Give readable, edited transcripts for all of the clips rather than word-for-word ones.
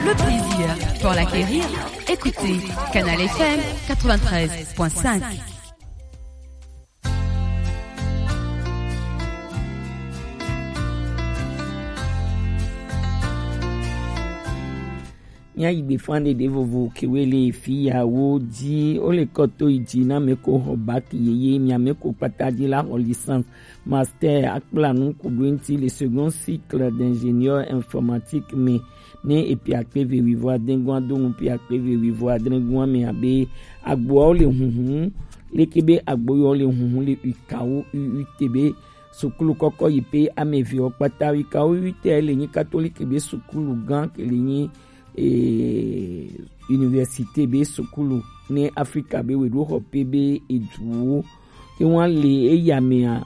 le plaisir pour l'acquérir. Écoutez Canal FM 93.5. Nya yibe fande de vovo kewele fi ya wo di o le koto iji na meko hobak yeye mi ameko pataji la en licence master akplanu kudwenti le second cycle d'ingénieur informatique mais ne epi akpeve wivo dengwa don pi akpeve wivo dengwa me abe agbo le hunhun le kebe agbo yo le hunhun le ikawo utb sukulu koko yipe amevi opata ikawo utl ni catholique be sukulu gan kele ni université be sukulu ní Africa be we do hope be eduwo ke wọ́n lè eyamia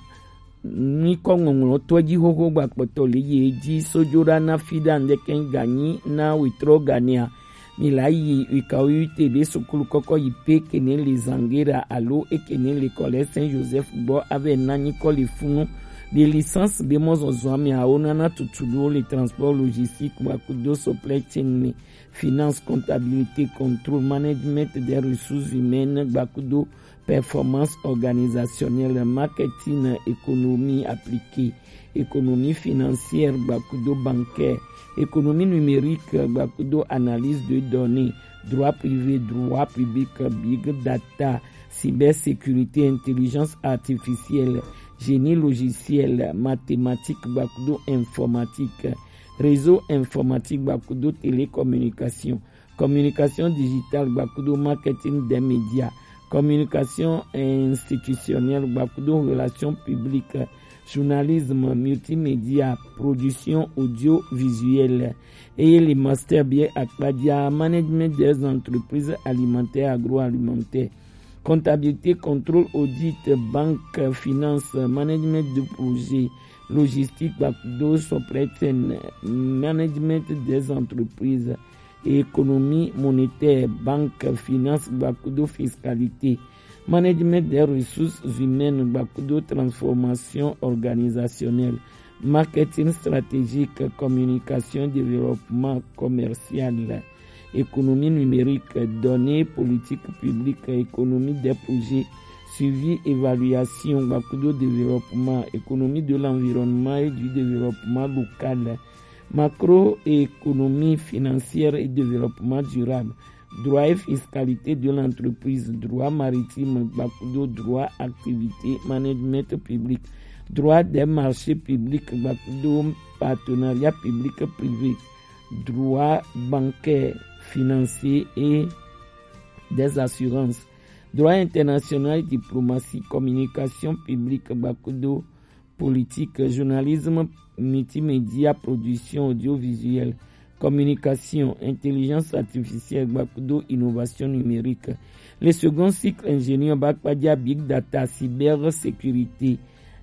ní kongonlo toji hoho gba poto le yeji sojora na fida ndeken gani na witro gania ni la yi ikawite be sukulu koko yipe kene les angera alo et kene l'école Saint-Joseph bo ave na ni kole funu des licences be mozo zoami a onana tutulu les transports logistiques bakudo supply chain finance comptabilité contrôle management des ressources humaines bakudo performance organisationnelle marketing économie appliquée économie financière bakudo bancaire économie numérique bakudo analyse de données droit privé droit public big data cybersécurité intelligence artificielle génie logiciel, mathématiques, bakudo informatique, réseau informatique, bakudo télécommunication, communication digitale, bakudo marketing des médias, communication institutionnelle, bakudo relations publiques, journalisme, multimédia, production audiovisuelle, et les masters bien akpadia, management des entreprises alimentaires, agroalimentaires, comptabilité, contrôle, audit, banque, finance, management de projet, logistique, bakudo, supply chain, management des entreprises, économie monétaire, banque, finance, bakudo, fiscalité, management des ressources humaines, bakudo, transformation organisationnelle, marketing stratégique, communication, développement commercial, économie numérique, données, politique publique, économie des projets, suivi, évaluation, bakudo développement, économie de l'environnement et du développement local, macroéconomie financière et développement durable, droit et fiscalité de l'entreprise, droit maritime, bakudo droit activité, management public, droit des marchés publics, bakudo partenariat public-privé, droit bancaire, financier et des assurances, droit international, diplomatie, communication publique, bakudo, politique, journalisme, multimédia, production audiovisuelle, communication, intelligence artificielle, bakudo, innovation numérique. Le second cycle ingénieur bakpadia big data, cybersécurité,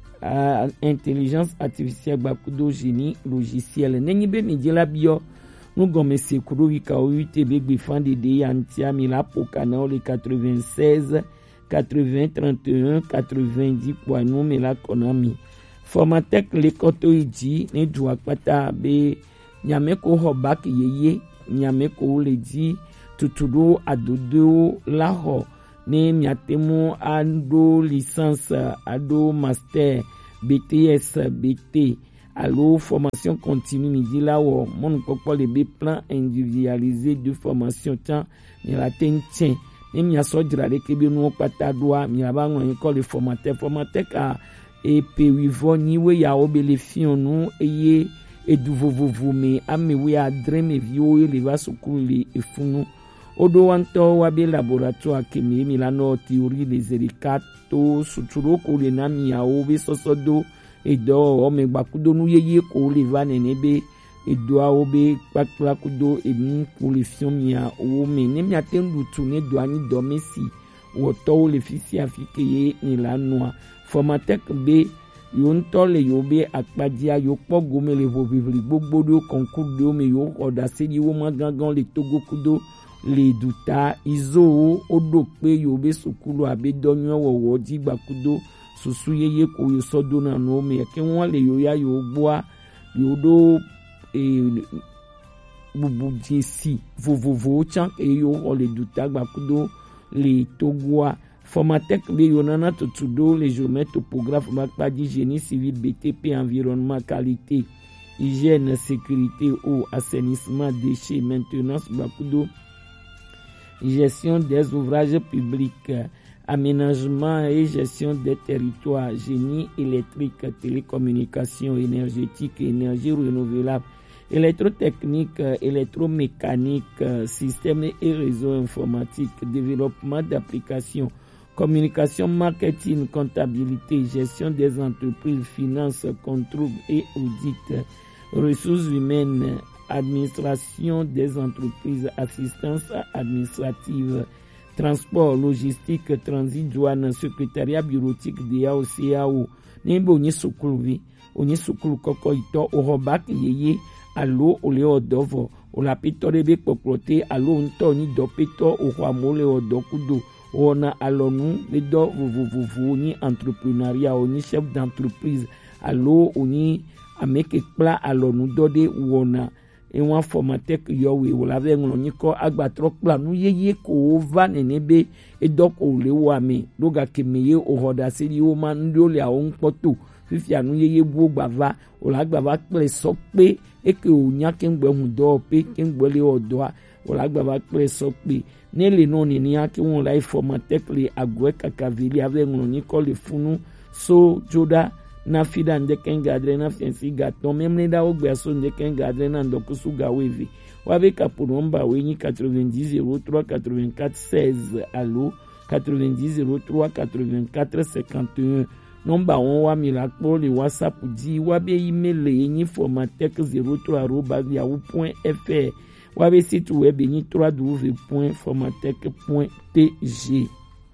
intelligence artificielle, bakudo, génie logiciel. Nenyibe midila bio nous gomme sekuru wika UTB bifan de yantia mila pokana le 96 80 31 90 kwa nous mela konami formatek le koto iji ne dua pata be nyameko hobak yeye nyameko leji tutudo adodo laho ne miatemu ado licence ado master BTS BT allo formation continue midi là où mon kokpo le be plan individualisé de formation temps ni la tentien ni mi aso dira le kebe nu pata doa mi aba won ko le formateur ka e pe wivo ni we ya obele fion nu eye eduvovovo me ame we adre me vio le va sukuli e funu odo wanto wa be laboratoire ke mi la no théorie des ericato suturo ko le na mi ya obe sosodo edo ome bakudo nu yeye ko le va nenebe edo a obe bakudo emi ko le fiomia o me ne mi atendu tu ne do ani do mesi wo to le fisi afike ye ni la noa formatek be yo nto le yo be akpadia yo po gome le vobivli gbogbo do concours do me yo oda se di wo ma gangan le togo kudo le duta izo odo pe yo be sukulu abe donyo wo di bakudo susu yeye ko yo sodo na no me ke won le yo ya yo gboa yo do bubudjesi vovovowo tsã ke yo xɔ le duta gbakudo le Togoa. Formatec be yonana tutudo le géomètre topographe bakpadji génie civil BTP environnement qualité hygiène sécurité eau assainissement déchets maintenance bakudo gestion des ouvrages publics aménagement et gestion des territoires génie électrique télécommunications énergétique énergie renouvelable électrotechnique électromécanique système et réseau informatique développement d'applications communication, marketing, comptabilité, gestion des entreprises, finances, contrôle et audit, ressources humaines, administration des entreprises, assistance administrative, transport, logistique, transit, douane, secrétariat bureautique, DAO, CAO. Nimbo onye sukulu koko ito orobak yeye alo ole odovo olapitore be poklote alo nto ni dopeto ohwamole odokudo ona alonu bedo vovovo ni entrepreneuriat oni chef d'entreprise alo oni ameke kpla alonu dode wona enwa Formatec yowe wolave ngoni ko agbatro kpla nu yeye ko va nenebe edoko le wame doga kemeye ohoda seri o man ndole a onpoto fifi anu yeye bu gbava olagbava kple sokpe eke onya kengbe hundo pe kengbe le odoa olagbava kple sokpe nele no ni ake won la Formatec le agwe kakavili ave ngoni ko le funu so joda na fida ndeken gadre na fiensi gaton memle da ogbe so ndeken gadre na ndokusu gawevi wabe kapuromba wenyi 90 03 84 16 allo 90 03 84 51 nomba on wa milakpo le WhatsApp di wabe email yenyi Formatec 03@yahoo.fr wabe site web yenyi www.formatec.tg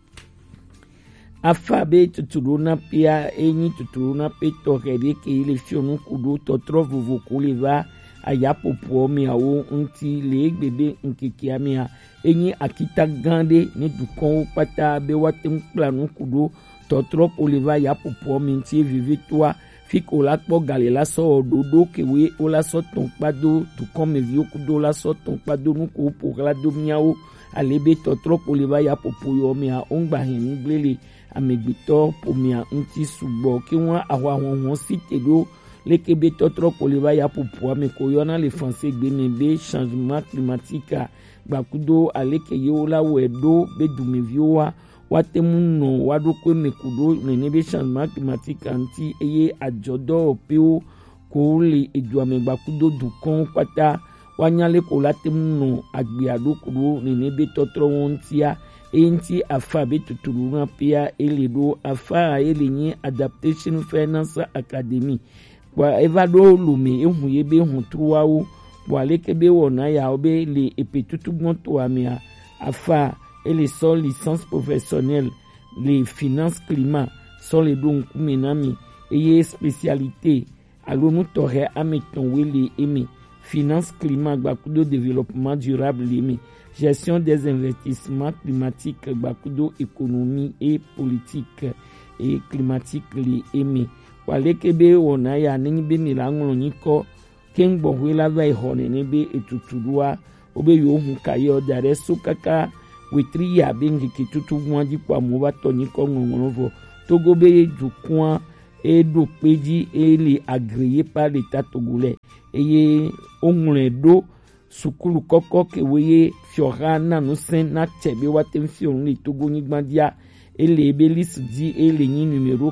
afabe tutuluna pia enyi tutuluna peto kede ke ile fionu kudo totro vovo kuleva ayapopo mi awo nti le gbebe nkiki amia enyi akita gande ni dukon pata be watem planu kudo totro kuleva ayapopo mi nti vivi toi fiko la po galela so dodo kewe ola so ton pado dukon me vi kudo la so ton pado nu ko po la do miao alebe totro kuleva ayapopo yo mi a ongba hin glele amegbito pomia nti subo ki won awa won site do lekebe totro poliva ya popo ameko yona le français gbenebe changement climatique bakudo aleke yo la wedo bedumevioa watemuno wadoko mekudo nenebe changement climatique anti eye ajodo peo ko le eduame bakudo dukon pata wanyale ko latemuno agbiado kudo nenebe totro wontia enti afa betutuluna pia eledo afa elenyi adaptation finance academy kwa evado lume ehuye be huntruwawo kwa lekebe wona ya obe le epetutugbon to amia afa ele sol licence professionnelle les finances climat sol le don kumenami eye spécialité alonu tore ameton wele emi finance climat gbakudo développement durable lemi gestion des investissements climatiques bakudo économie et politique et climatique li emi walekebe wona ya ninbe milango niko kengbo wela vai hone nebe etutudua obe yo hu kayo dare sukaka wetri ya bengi kitutu mwaji kwa muba toniko ngongonovo togobe dukwa edo peji eli agréé par l'état togolais eye onredo sukulu koko keweye fiora nanu sen na tebe watem fion le togo nyigbandia ele belis di ele nyi numéro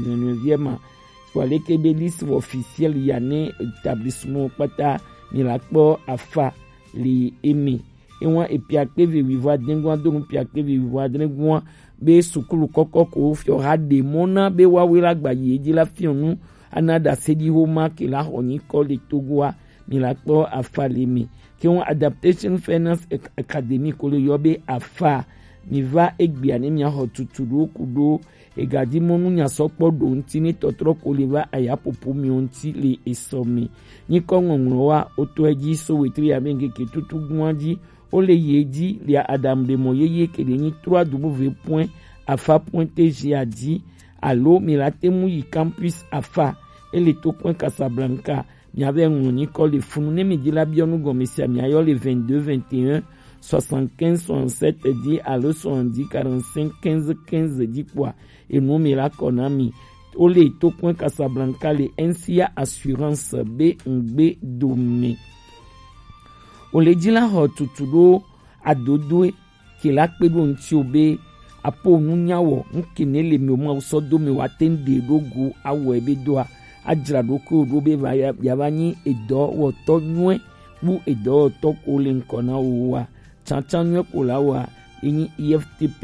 89e wale ke belis officiel yane établissement pata milakpo afa li emi enwa epiakpe vivoa dengwa don piakpe vivoa dengwa be sukulu koko ko fiora de mona be wawela gbaye di la fionu anada sedi homa ke la honi ko le togoa milakpo afa lemi qui ont adaptation finance academy kolo yobe afa mi va egbiane mi ho tuturu kudo egadi monu nya sopo do ntini totro koleva ayapopo mi onti le esomi ni kongonro wa oto eji so wetri amenge ke tutugwanji ole yeji li adam de moyeye ke ni 3w.afa.tg adi allo mi latemu yi campus afa ele to point Casablanca miave ngoni ko le funu ne mi di la bionu gomesia mi ayo le 22 21 75 67 dit allo 70 45 15 15 dit quoi et nous mi la konami ole to point Casablanca le NCA assurance B Domé ole di la ho tutudo adodoe ki la pedo nti obe apo nunyawo nkene le mi o ma so do mi wa tende rogo awo ebe doa ajrado ko robe va ya bani edo wo to nwe bu edo to ko le nkona wa chanchan nwe ko la wa ini IFTP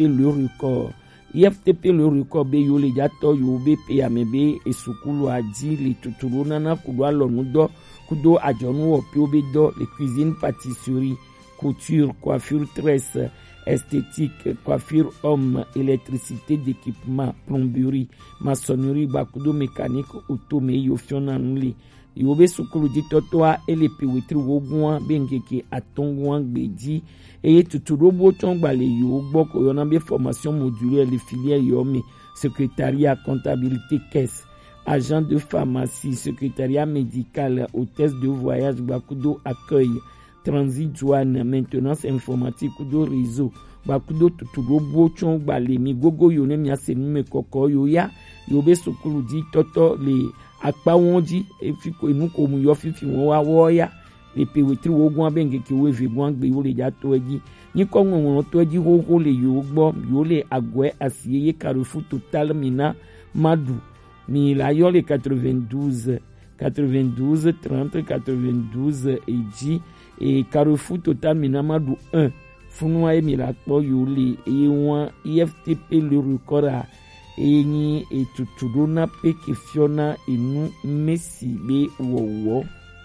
le record be yo le jato yo be pe amebe esukulu aji le tuturu nana kudo alonu do kudo ajonu wo pe obe do les cuisines pâtisserie couture coiffure tresse esthétique coiffure homme électricité d'équipement plomberie maçonnerie bakudo mécanique auto me yo fiona nuli yo be sukulu di totoa ele pewetri wogwan bengeke atongwan gbeji eye tuturo bo tongba le yo gbo ko yo na be formation modulaire les filières yo me secrétariat comptabilité caisse agent de pharmacie secrétariat médical hôtesse de voyage bakudo accueil transit douane maintenance informatique kudo réseau bakudo tuturo bo tongba le mi gogo yo ne mi asenu me koko yo ya yo be sukulu di toto le akpa won ji efiko inu ko mu yo fifi won wa wo ya le pewetri wogun abenge ki we ve gun gbe wo le ja to eji ni ko won to eji ho le yo gbo yo le agwe asiye Carrefour Total Mina Madu mi la yo le 92 30 92 eji et Carrefour Total Mina Madu 1 funwa e mi la po yo le e won IFTP le record a enyi etutudona peke fiona inu mesi be wowo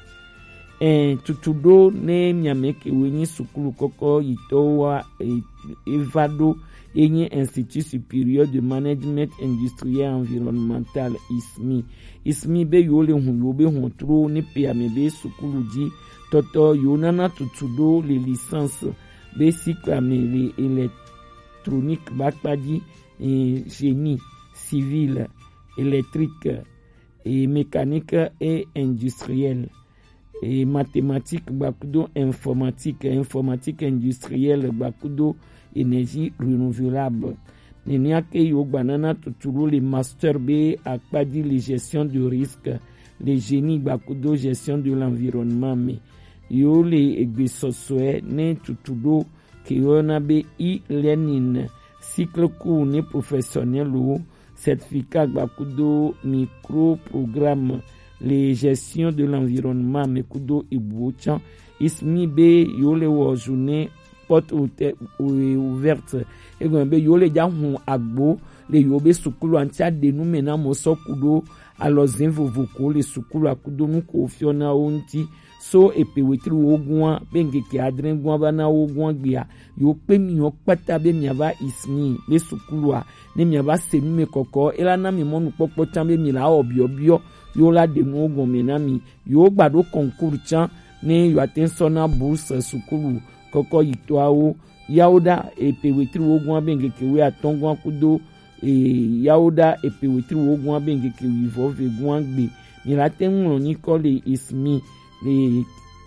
tutudo ne nyameke wenyi sukulu koko itowa evado enyi Institut Supérieur de Management Industriel Environnemental ISMI be yole hun yobe hun tro ne pe amebe sukulu di toto yonana tutudo les licences basic amele électronique bakpadi et génie civil, électrique et mécanique et industriel et mathématiques bakudo informatique industrielle bakudo énergie renouvelable neniake yo banana tuturo les master B akpadi les gestion de risque les génie bakudo gestion de l'environnement mais yo les egbesosoe ne tuturo kiona be e-learning cycle court ne professionnel ou certificat bakudo micro programme les gestion de l'environnement mekudo ibuchan ismi be yole wo journée porte ouverte e go be yole ja hun agbo le yobe sukulu antia de nu mena mo sokudo alors zinvovoko le sukulu akudo nu ko fiona onti so epewetri wogun bengeke adrengwan bana wogun gbia yo pe mi yo pata be mi aba ismi le sukulu a ne mi aba senu me koko ela na mi monu popo chambe mi la obiobio yo la de nu ogun me na mi yo gbado concours chan ne yo atensona bourse sukulu koko yitoawo yauda epewetri wogun bengeke we atongwan kudo yauda epewetri wogun bengeke wivo vegun gbe mi la tenwon ni ko le ismi le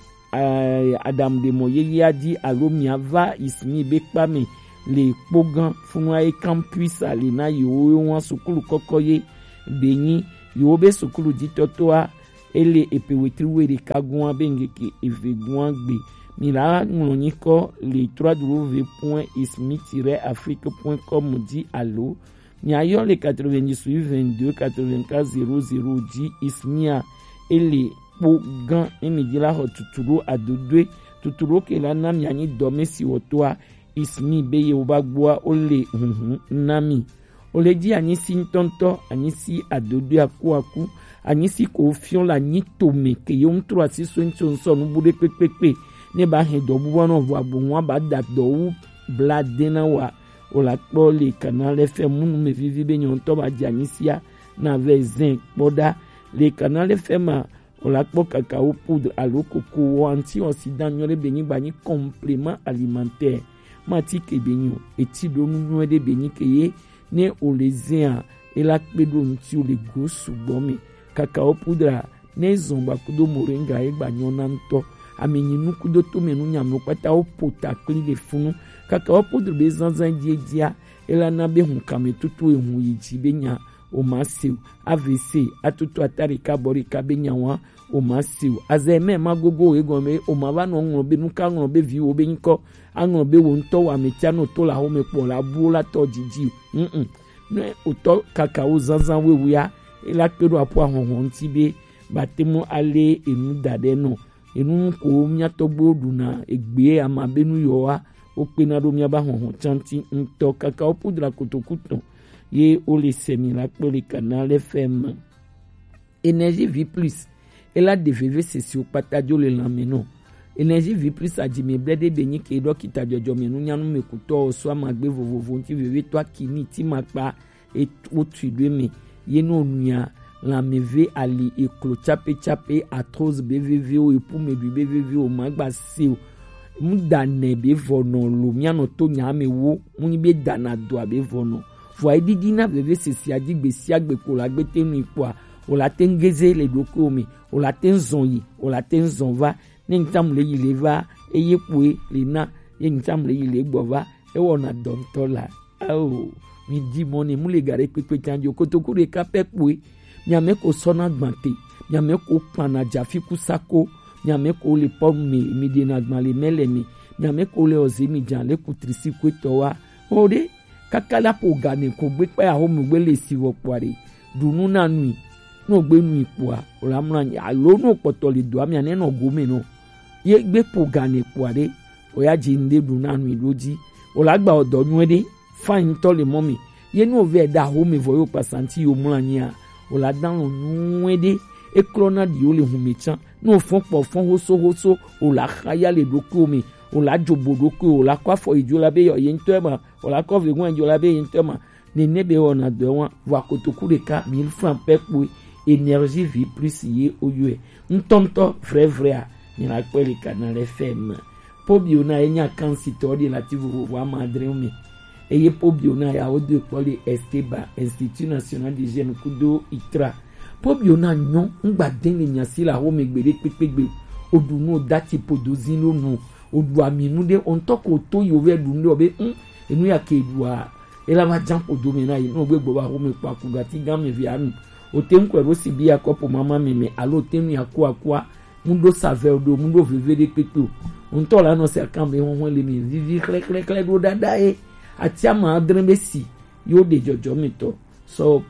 Adam de Moye a dit allo miava ismi bekpame le pogan funwa e campus alina yo won sukulu kokoye beni yo be sukulu ditotoa ele epewetri were kagun bengeke evegun gbe mi la nloni ko le www.ismi-afrique.com dit allo mi ayo le 98 22 84 00 dit ismia ele pogan emidila ho tuturo adodwe tuturo ke la nami ani domesi wotoa ismi beye obagboa ole nami ole di ani sintonto ani si adodwe aku ani si ko fion la ni tome ke yom 3 si so nu bude pepepe ne ba he do bu wona vo abunwa ba dat do bladena wa ola po le canal FM munu me vivi be nyon to ba janisia na vezin boda le canal FM ola po cacao poudre alo coco antioxydant nyore beni bani complément alimentaire mati ke benyo eti do nu de beni keye ne olezia ela pedo nti ole go sugbome cacao poudre nezon bakudo moringa e gbanyona nto amenyinu kudo to menu nyame kwata opota kli le funu kaka opodre be zanzan dia ela na be hun kametutu ehun yiji benya o masiu avc atutu atari kabori kabenya wa o masiu azeme magogo egome o mava no nro be nuka nro be vi o be nko anro be wo nto wa metiano to la ho me po la bu la to jiji ne oto kaka o zanzan wewu ya ela pedo apo ahonhon ti be batemu ale enu dade no enu ko miato gbodu na egbe amabenu yo wa o pe na do miaba honhon chanti nto kaka o pudra kotokuton ye o le semi la pele Canal FM Énergie Vie Plus et la DVV session patadio le lameno Énergie Vie Plus a dit me blede benyi ke do kita jojo menu nyanu mekuto so amagbe vovovo nti veve to akini ti mapa et o tuidwe me ye no nuya la meve ali eklo chape atroz BVV o epu medu BVV o magba se mudane be vono lo miano to nyame wo muni be dana do be vono vo edidi na veve sesi adigbe si agbe ko la gbe tenu ipo a o la tengeze le doko mi o la tenzonyi o la tenzonva ne ntam le yile va eye poe le na ye ntam le yile gbova e wona dontola oh mi di moni mu le gare pepe tanjo kotoku re kapepoe nyame ko sona gbante nyame ko pana jafi kusako nyame ko le pomme mi de na gbale mele mi nyame ko le ozemi jan le kutrisi kweto wa ode kakala po gane ko gbe pe aho mu gbe le si wo pare dunu na nui no gbe nui po a olamura alo no poto le do ami ane no gome no ye gbe po gane pare o ya jinde dunu na nui loji olagba odo nuede fine to le momi ye no ve da ho me voyo pasanti yo mulanya ola dan nuede e klona di ole humechan no fon po fon hoso ola khaya le dokomi ola jobodoko ola kwafo ijola be yo yentema ola kove gwan ijola be yentema ne nebe ona do won wa kotoku de ka 1000 francs pepo Énergie Vie Plus ye oyue ntonto vrai a ni la pele Canal FM pobio na enya kansi to de la tivu wa madre mi eye pobio na ya odo pole Esteba Institut National de Hygiène kudo itra pobio na nyon ngba den le nyasi la ho megbere pepegbe odunu dati podozino nu odu aminu de ontoko to yo ve du ndo be enu ya ke dua ela ma jampo do me na yi no gbegbo ba ho me pa ku gati gam me vianu o tem ko ro si bi akopo mama me alo tem ya ko akwa mundo save do mundo veve de pepe onto la no se kan be won le mi vivi klek do dada e ati ama adrembe si yo de jojo mi to so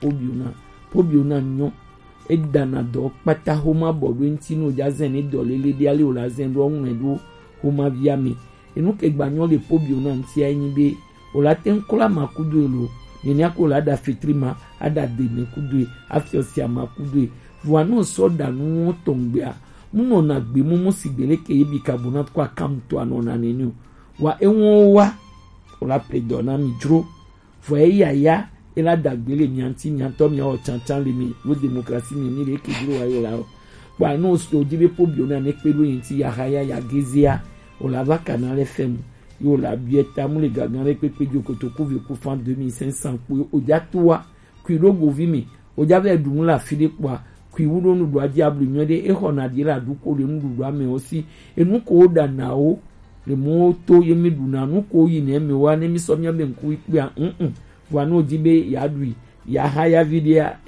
pobio na nyon edana do pata homa bodo ntino jazen ni dolele di ale o la zen do ohun edo homa via mi enu ke gbanyon le pobio na nti ayin be o la ten kola makudo elo ni akola da fitrima ada de me kudo afiosia makudo vo anu so da nu tongbe a muno na gbe mu sigbele ke ibi carbonate kwa kamto anona nenu wa enwo wa o la predona mi dro vo ya ela dagbele mi anti mi anto mi o chanchan le mi wo democracy mi ni le ke dro wa yo la wa no so dibe pobio na ne pelu yin ti ya haya ya gezia o la va Canal FM yo la bieta mu le gagan re pepe jo kotoku vi ku fan 2500 po o ja toa ku logo vi mi o ja ve dun la fide kwa ku wuro nu do diablo mi de e hona di la du ko le nu du ame osi enu ko da na o le mo to ye mi du na nu ko yi na mi wa ne mi so mi be nku ipe a wano dibe yadui ya haya vidia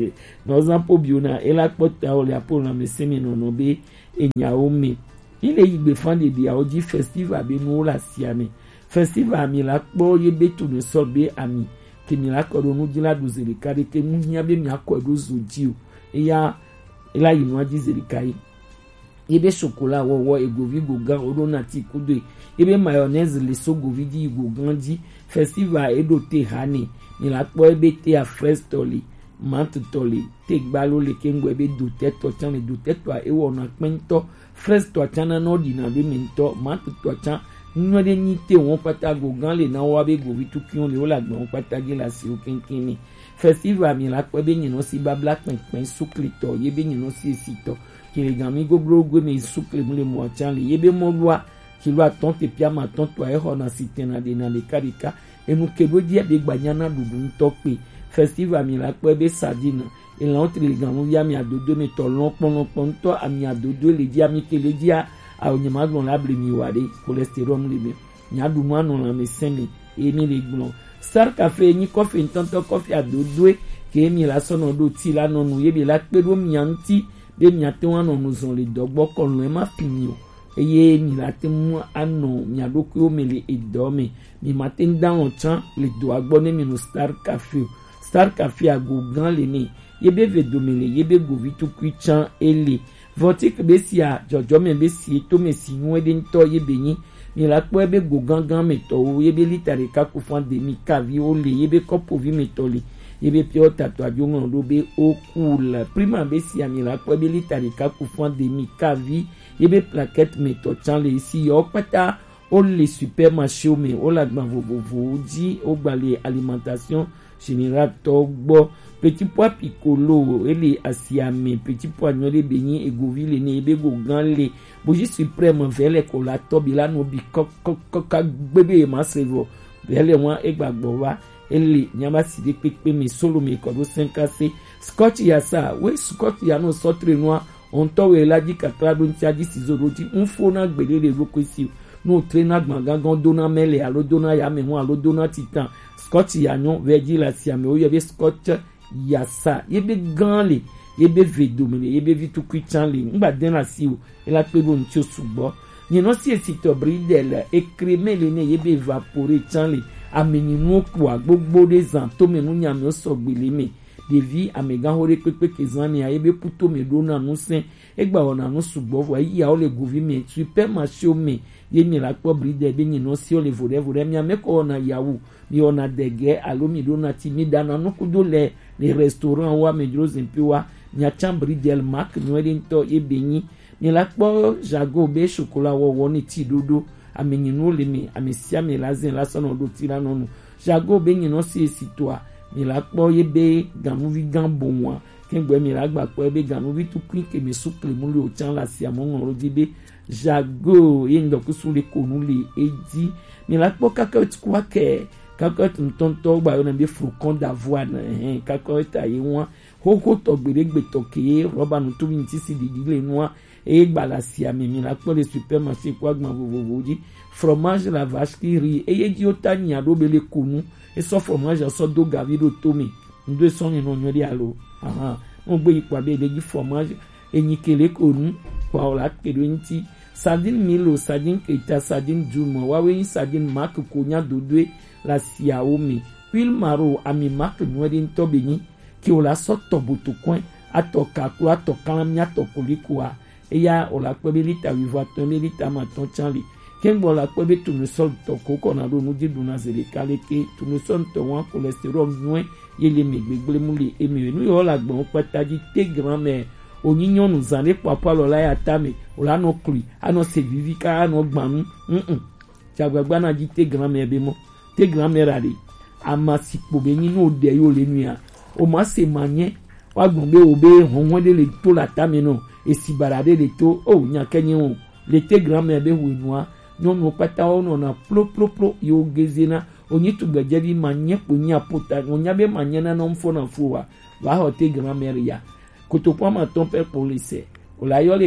no zampo biona ela pota ole apo na mesemi no be enya omi ile igbe fande dia oji festival be no la siame festival mi la po ye betu no so be ami ke mi la ko no jila do zeli kare ke muhia be mi akodo zoji ya ela yinu aji zeli kai ebe chocolat wo egovi gogan odona ti kudo ebe mayonnaise le so govidi goganji festival edote hani ni la po ebe te a frestoli mantoli te gbalo le kengo ebe dote to chan le dote to e wona pento fresto chana no di na be mento manto chan nno de ni te won pata gogan le na wa be govi tu kion le o la gbon pata ge la si o kinkini festival mi la po ebe yin no si babla pen suklito yebe yin no si sito kile gami gogro me souple mule mo chanle yebe mo lwa kilo atonte pia ma tonto e ho na sitena de na le karika enu kebo dia be gbanyana dudu ntope festival mi la pe be sadina elan tre gamu ya mi adodo mi to lon pon to ami adodo le dia mi kele dia a onyama gbon lable mi wade cholesterol le mi nya du mo anu la mi semi e mi le gbon Star Cafe ni coffee ntonto coffee adodo ke mi la sono do ti la nonu ye bi la pe do mi anti be mi ate wan nonu zon le dogbo kon lo ma fini o eye mi la te mu anu mi adoku o mele edome mi matin down chan le do agbo ne mi no Star Cafe ago gan le ni yebe vedomele yebe go vitu kwichan ele votik be sia jojo me be si to me si nu ede nto yebe yin mi la po ebe go gangan me to yebe litare ka ku fan de mi ka vi o le yebe kopo vi me to le yebe pio tato ajongo do be o cool prima be sia mi la po ebe litare ka ku fan de mi ka vi yebe plaquette me to chan le ici yo pata o le supermarché me o la gban vovovo di o gba le alimentation général togbo petit pois piccolo ele asiame petit pois nyole benyi egovile ne ebe go ganle boji supreme vele ko la tobi la no bi ka gbebe ma sevo vele won egbagbo wa ele nyama sidi pepe mi solo mi ko do 5 scotch ya sa we scotch ya no sotre noa on to we la di katra do ntia di sizoroji nfo na gbele le rokosi no trainer gbangan dona mele alo dona ya me won alo dona titan scotch ya nyon veji la siame o yebe scotch ya sa yebe ganle yebe vedomele yebe vitu kwichanle ngba den la si o ela pe bo nti osugbo ni no si esito bridel ekremele ne yebe evaporer chanle ameni nu kwa gbogbo de zan to me nu nya me so gbele me devi amegan hore pepe kezani ya yebe puto me dona nu sen egba ona nu sugbo wa ya o le govi me supermarché o me ye mi la po bridel be ni no si o le vore mi ameko ona yawu mi ona dege alo mi dona ti mi dana no kudo le restaurant wa me jose mpiwa nya chambri del mark nwede nto ebenyi ni la po jago be chocolat wo ni ti dodo amenyi no le mi amesia me la zen la sono do ti la nonu jago be ni no si esitoa ni la po yebe gamuvi gambo wa kengbe mi la gba po ebe gamuvi tu kwin ke mi sukle mu le o chan la si amon ro dibe jago yin do kusu le konu le edi ni la po kaka kwa ke kakot ntonto gba yo na be frucon d'avoine kakot ayi won hoko to gberegbe to ke roba nu tu bin ti si didile noa e gba la si amemi la po le supermarché kwa gba vovovoji fromage la vache qui rit e ye di otani ado bele konu e so fromage so do gavido tomi ndo so ni no nyori alo on gbe ipa be de fromage enyikele konu kwa ola kedo nti sardine milo sardine keita sardine jumo wawe sardine mark konya dodwe la siaomi pile maro ami mark nwedi ntobeni ki ola soto botokoin atoka klo atoka mi atokolikwa eya ola pebe lita wivo atomi lita maton chanli kengbo la pebe tournesol toko kona do nu didu na zele kaleke tournesol to wan cholesterol nwe yele megbegbele mule emi nu yo la gbon pataji te grand-mère onyiyon nu zane papa lo la ya tame ola no kli ano se vivika ano gbanu jagbagba na ji te grand-mère be mo te grand-mère ali amasipo be ni no de yo le nuya o ma se manye wa gbon be obe hon de le to la tame no esi barade le to o nya kenye o le te grand-mère be wenua nyono pata ono na plo yo gezena onyi tu gajeri manye ponya pota onya be manye na no mfo na fuwa va ho te grand-mère ya kotopo ma ton père police o la yo le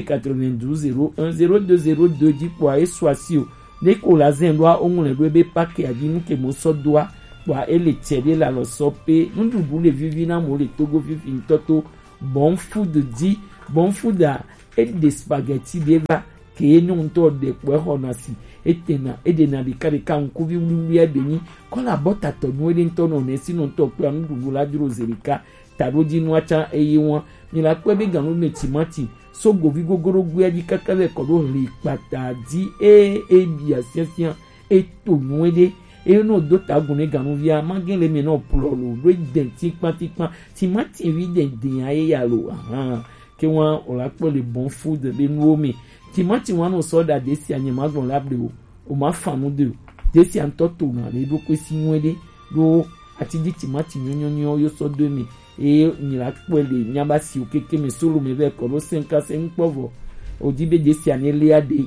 92 01 0202 di kwa eswasio de ko la zen doa onle do be paquet adinu ke mo so doa kwa ele tiede la lo sope ndubu le vivi na mo le togo vivi ntoto bon food di bon food a et des spaghetti deva ke enu nto de po honasi etena edena di kare kan ku vi wi ebeni ko la bota to no ede nto no ne sinu nto pe ndubu la duro zerika taroji nu acha eyi won ni la pe be ganu me timati so govi gogoro gwe di kakale ko do le pata di bi asiasian eto nu ede e no do tagun ne ganu via magin le me no plolo do den tipa timati wi den aye ya lo ke won o la pe le bon food be nu omi timati won no so da desi anye magbon labre o ma fanu de desi antoto na le do kwesi nwede do ati di timati nyonyonyo yo so do mi e ni la pele nyaba si o keke me solo me ve ko lo 5 npovo odibe desi anye le ade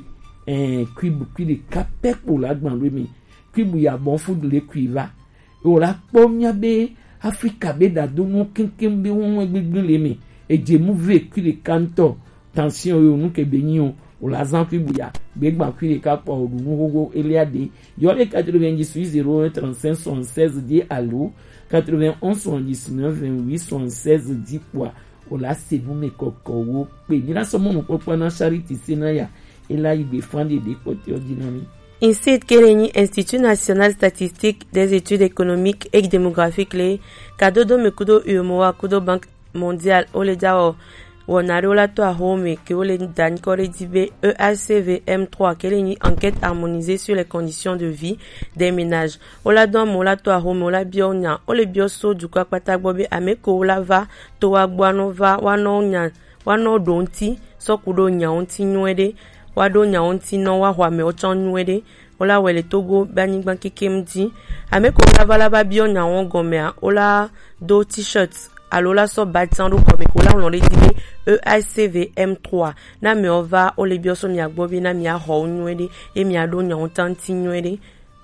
kwibu kwide kapepo la gban lo mi kwibu ya bon food le kwiva o la po nyabe Africa be da do no kenken be won gbegbe le me eje mu véhicule kanto tension yo nu ke benyi o la zan fi buya be gba kire ka po odu gogo eliade yo le 98 0 35 76 10 allo 91 79 28 76 10 kwa o la se bu me kokko pe ni la so mo popo na charity senaya ela ibe fande de côté ordinami. INSEAD Kéléni, Institut National Statistique des Études Économiques et Démographiques, les Kadodo Mekudo Umoa Kudo Banque Mondiale, Oledao, Wonarola Toa Home, Kéole Dan Koredibe, EACVM3, Kéléni, enquête harmonisée sur les conditions de vie des ménages. Oladon Mola Toa Home, Ola Bionya, Ole Bioso, du Kwapatagbobe, Ameko, Ola Va, Toa Guanova, Wano Donti, Sokudo Nyaonti Nwede, Wado nyaonti no wa hwa me ochon nwede ola wele Togo banigban kikemdi ameko la valaba bio nyawon gomea ola do t-shirts alola so batando komeko la on le dibe EACVM3 na me ova ole bio so mi agbobi na mi aho nwede e mi ado nyawontanti nwede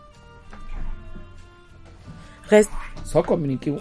reste so communiquer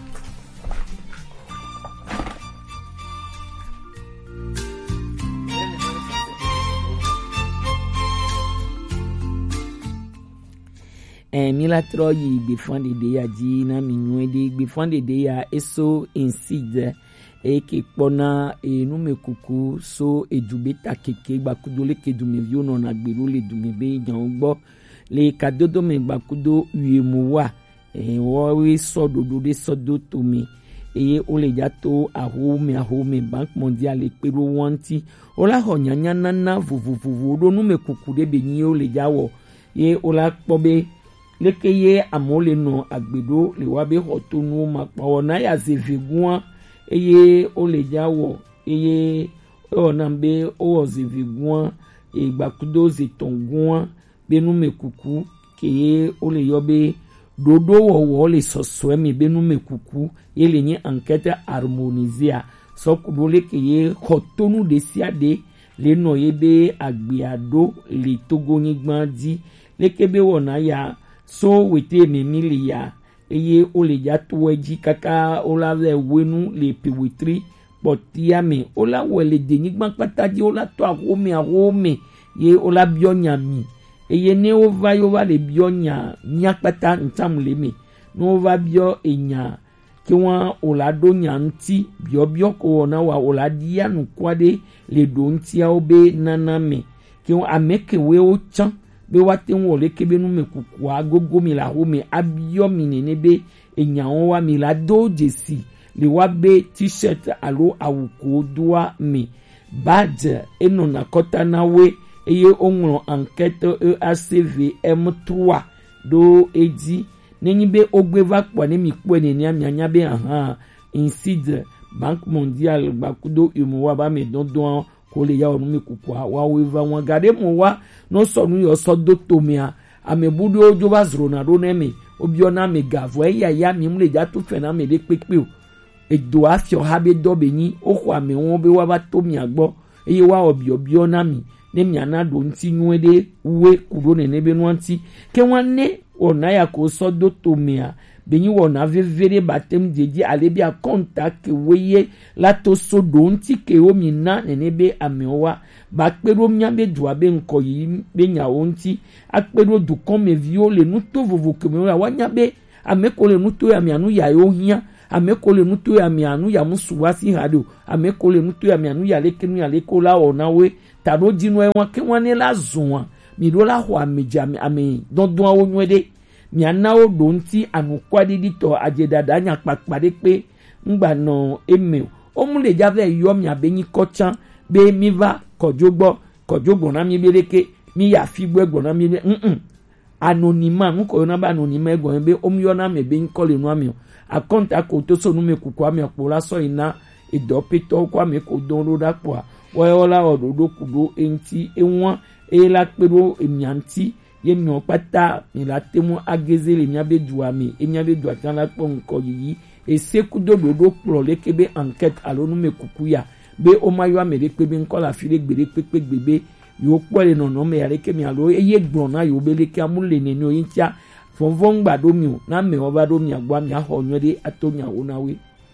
mila troyi gbefande de ya ji na minwede gbefande de ya eso INSEAD ke pona numekuku so ejubeta keke gbakudole kedume vi ono na gbero le dume be jan gbo le kadodo me gbakudo uemuwa wo sododo de sodo mi eye o le jato ahome Banque Mondiale pero wanti ola honyanya nana vuvuvuvu do numekuku de benyi o le jawo ye ola pobe leke ye amole no agbedo le wabe hotonu makpawo na ya zevegua eye o le jawo eye o nambe o zevegua igbakudo zetongua benu mekuku ke o le yobe dodo wo le soso mi benu mekuku ele ni enquête harmonisée sokudo leke ye hotonu de siade le no yebe agbiado le Togo ni gbandi leke be wona ya so wete memili ya eye ole ja tuweji kaka ola le wenu le pewetri potia me ola wele deni gban pataji ola to ahome ye ola bionya mi eye ne ova yo va le bionya nya pata ntamle me no va bio enya ki won ola do nya nti bio ko na wa ola dia nu kwade le do nti a obe nana me ki won ameke we o chan be wate wole kebe nu mekuku agogo mi la home abio mi ne be enyawo wa mi la do jesi le wa be t-shirt alo awuko doa mi badge eno na kota na we eye onwo enquête EACVM3 do eji nenyi be ogbeva kwa ne mi po ne anya be INSEAD Banque Mondiale gbakudo umowa ba me dondon ko le ya onu mekuku wa weva won gade mo wa no sonu yo sodo tomia amebudu ojo ba zro na ro na me obiona me gavo ya mi mle ja to fe na me de pepe o edo afio ha be do be yin o kwa me won be wa ba tomia gbo eye wa obiona mi ne mi anado nti nwede uwe kuro ne be no nti ke wanne ona ya ko sodo tomia benyi wona vevere batem jeje alebia contact weye lato sodo nti ke omi na nenebe amewa ba pero miabe duabe nko yi be nyawo nti akpero du come vio le nuto vovo ke me wa nyabe ameko le nuto ya mi anu ya yo hia ameko le nuto ya mi anu ya musuwasi hado ameko le nuto ya mi anu ya lekenu ya lekola onawe taro jinu e won ke won ni la zun mi do la ho ameja ame dondon awo nwede mi anawo do nti anukwadi dito ajedada nya papade pe ngba no eme o mu le jave yo mi abeyin kochan be mi va kojogbo na mi beleke mi ya figbo egbo na mi anonyma nko na ba anonyma egbo be o mi yo na me be nko le nu ami akonta ko to so nu me kuku ami opo la so ina idopito kwa me ko don ro dapo wo la ododo kudo enti ewon la pero emianti ye mi opata mi la temu ageze le miabe duami emiabe duatan la po nko yi eseku dodo pro lekebe enquête alonu me kukuya be o mayo amere pe bi nko la file gbere pepe gbebe yo po le nono me yare ke mi alo eye gbon na yo bele ke amule ne ni oyintia fonfon gbado mi na me oba do mi agba mi aho nwede atonya wonawe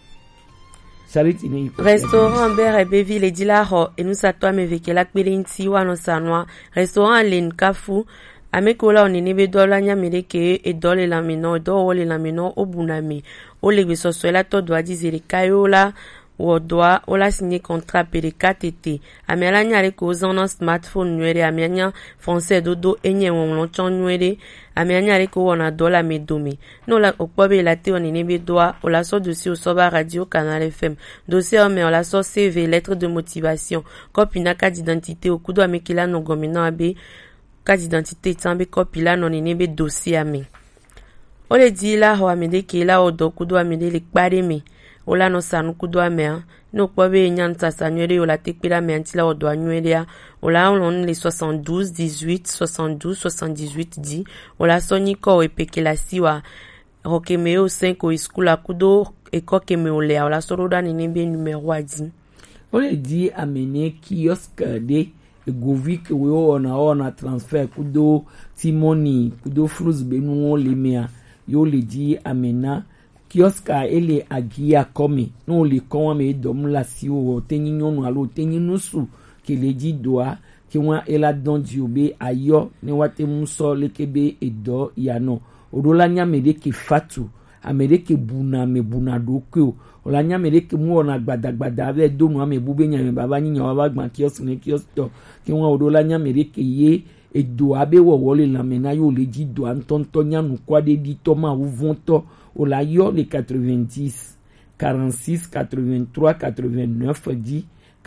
Charity ne restaurant Bere Beville Dilaho et nous satwa me vekela kpelinti wano sanwa restaurant Len Kafu amekola onenebe dola nyamereke e dole la mino do wole la mino obunami o legbe sosoela to doa dizere kayola wo doa ola signé contrat pere KTT amiala nyare ko zono smartphone nwere amianya français dodo enye wonlo chon nwere amianya nyare ko wona dola medome no la okpobe la te onenebe doa ola so dossier au soba radio Canal FM dossier o me ola so CV lettre de motivation copie na carte d'identité o kudo amekila no gomina abe carte d'identité tambe copie la no nenebe dossier ame ole di la ho amede ke la o do kudo amede le kpare me ola no sanu kudo amea no kpobe nyanta sanwere ola tekpira me antila o do anwere ola on les 72 18 72 78 10 ola soni ko epekela siwa rokemeo 5 o iskula kudo e kokeme ole ola soroda nenebe numéro adi ole di amene kiosque de govik we ona transfer kudo timoni kudo fruits benu lemea yo le di amena kioska ele agia komi no le kon me dom la si o tenin nyonu alo tenin nusu ke le di doa ki won ela don di obe ayo ni wate muso lekebe edo yano odola nyamede ke fatu amede ke buna me buna dokyo ola nyamede ke mu ona gbadagbada ave do mu ame bube nyame baba nyinya wa gban kiosk ne kiosk to ki won odola nyamede ke ye edo abe wo wole la mena yo le di do antonto nyanu kwa de di to ma uvonto ola yo les 90 46 83 89 10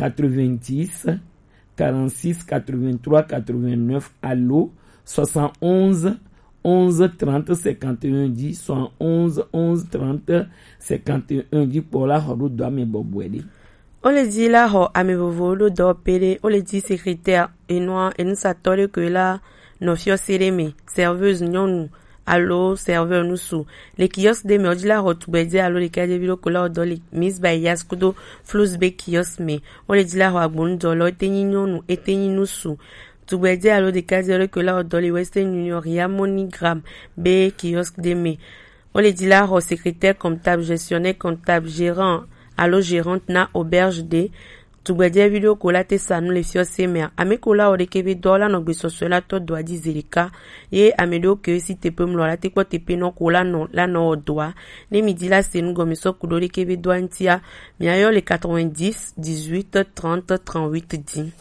90 46 83 89 allo 71 11 30 51 10 71 11 30 51 10 pour la route de mes bobwede. On le dit là, amevovolo do pere, on le dit secrétaire et nous s'attendons que là, nos fios sereme, serveuse nyonu, allo serveur nous sous. Les kiosques de me la rotubede allo les cadre vilo kola do les miss by yaskudo flus be kiosque me. On le dit là, agbon do lo teni nyonu eteni nous sous. Tubede allo de cadre que là do les Western Union ria monigram be kiosque de me. On le dit là, secrétaire comptable, gestionnaire comptable, gérant allo gérante na auberge de tubede video kola te sanu le fio semer amekola ode kebe dola no gbeso sola to doa dizerika ye amedo ke si te pe mlola te ko te pe no kola no la no doa ne midi la senu gomeso kudori kebe doa ntia miayo le 90 18 30 38 10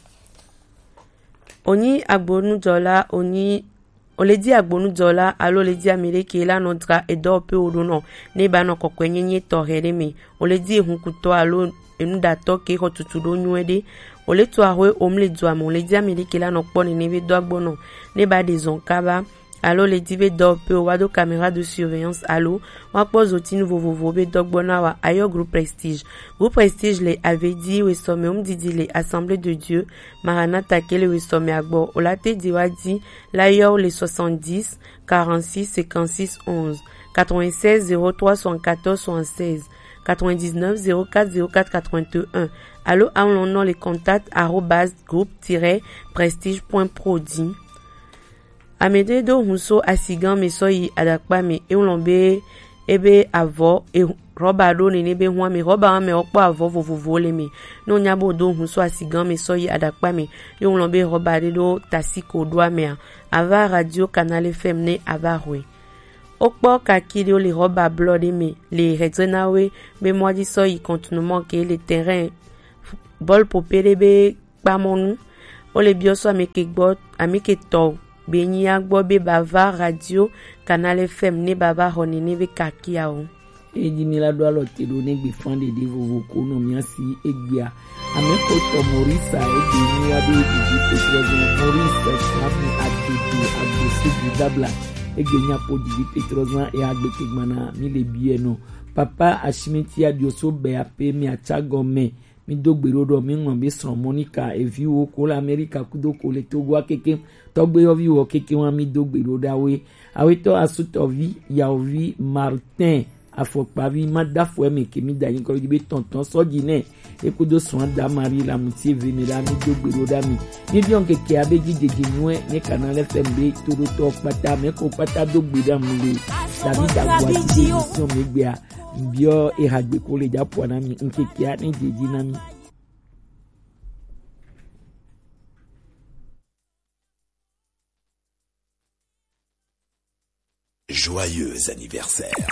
oni agbonu dola oni ole di agbonu dola alo le di amerike la nodra edo pe odono ne ba no kokwenyenye torere me ole di hunkuto alo enu dato ke hotutudo nyuede ole to ahwe omle doamo ole di amerike la no poni nebe do agbono ne ba de zonkaba alo le di be do pe wado caméra de surveillance alo wa pozo ti nouveau be dogbona wa ayo groupe prestige le avait dit we somme didi le assemblée de Dieu maranatha kele we somme agbo olate diwadi la yo le 70 46 56 11 96 03 74 76 99 04 04 81 allo en les contacts @groupe-prestige.prodi amede do hunso asigan mesoyi adakpa me eulombe ebe avo e roba do ne nebe hwa me roba me okpo avo vovovo le me no nyabo do hunso asigan mesoyi adakpa me eulombe roba do tasiko do me ava radio Canal FM ne avarwe okpo kakiri o le roba blood me le redrenawe be moadi soyi continuement que le terrain bol popere be pamonu o le bioso ameke gbot ameke to Beni agbo be bava radio Canal FM ne baba honi ne be kakiao. Eji ni la do alote do ne gbe fande de vovo ko no mi asi egbia. Ameko to Morisa eji ni abe eji petrozo Morisa chabu adedo adosu budabla. Egenya po di petrozo e agbe kegmana mi le bieno. Papa ashimiti adioso be ape mi achagome. Mi dogbero do mi ngombe son Monica e viwo ko la America kudo ko le Togo akeke togbe yo viwo keke wan mi dogbero dawe awe to asuto vi ya ovi Martin afɔkpavi madafo me kemi da yin kɔrɔ gibe tonton sɔji nɛ ekudo sɔn da mari la mutie ve me la mi do gbero da mi bion keke abe jijiji nuɛ ne Canal FM be todo to kpata me ko kpata do gbeda mu le David Agua ti émission me gbea mbio e hagbe ko le japo na mi nkeke a ne jeji na mi. Joyeux anniversaire.